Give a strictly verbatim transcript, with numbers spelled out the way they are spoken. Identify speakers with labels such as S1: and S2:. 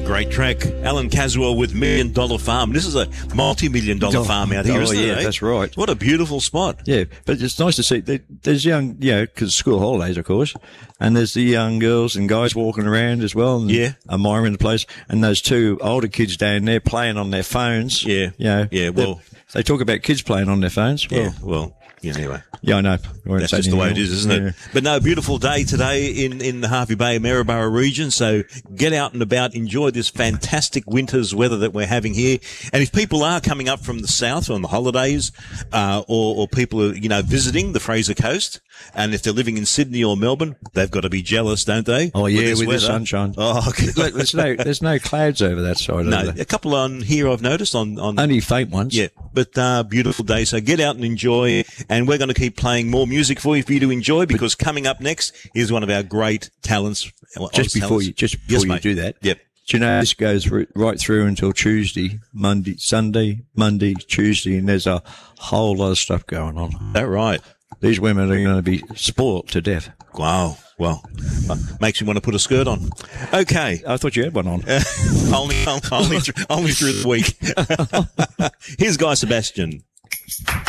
S1: great track. Alan Caswell with Million Dollar Farm. This is a multi-million dollar farm out here,
S2: oh,
S1: isn't
S2: yeah,
S1: it? Eh?
S2: That's right.
S1: What a beautiful spot.
S2: Yeah, but it's nice to see. There's young, you know, because school holidays, of course, and there's the young girls and guys walking around as well. And
S1: yeah.
S2: admiring the place. And those two older kids down there playing on their phones.
S1: Yeah.
S2: You know,
S1: yeah, well.
S2: They talk about kids playing on their phones. Well,
S1: yeah, well, yeah, anyway.
S2: Yeah, I know.
S1: That's just the way it is, isn't it? Yeah. But no, beautiful day today in, in the Hervey Bay, Maryborough region. So get out and about, enjoy this fantastic winter's weather that we're having here. And if people are coming up from the south on the holidays, uh, or, or people are, you know, visiting the Fraser Coast, and if they're living in Sydney or Melbourne, they've got to be jealous, don't they?
S2: Oh, yeah, with, with the
S1: sunshine.
S2: Oh, okay. Look, there's no, there's no clouds over that side.
S1: No, a couple on here I've noticed on, on.
S2: Only faint ones.
S1: Yeah, but, uh, beautiful day. So get out and enjoy. And we're going to keep playing more music for you for you to enjoy, because coming up next is one of our great talents.
S2: Just before
S1: talents.
S2: you, just before
S1: yes,
S2: you
S1: mate.
S2: do that.
S1: Yep.
S2: Do you know this goes through, right through until Tuesday, Monday, Sunday, Monday, Tuesday, and there's a whole lot of stuff going on.
S1: Is that right?
S2: These women are going to be spoilt to death.
S1: Wow. Well, makes me want to put a skirt on. Okay.
S2: I thought you had one on.
S1: Uh, only, only, only, through, only through the week. Here's Guy Sebastian.